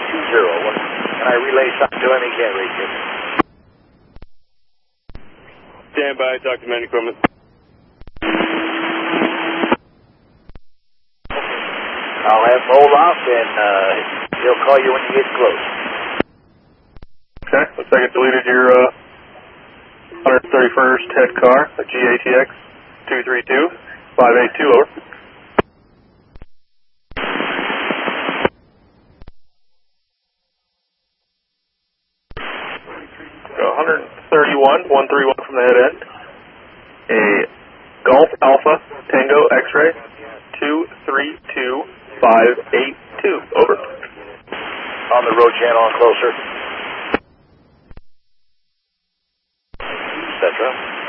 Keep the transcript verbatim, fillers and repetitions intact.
two zero. Can I relay something to him? He can't reach it. Stand by, talk to main equipment. I'll have him hold off, and uh, he'll call you when you get close. Okay, looks like it deleted your uh, one thirty-first head car, a G A T X two three two five eight two, over. one thirty-one, one thirty-one from the head end. A Golf Alpha Tango X-ray two three two five eight two, over. On the road channel and closer. et cetera.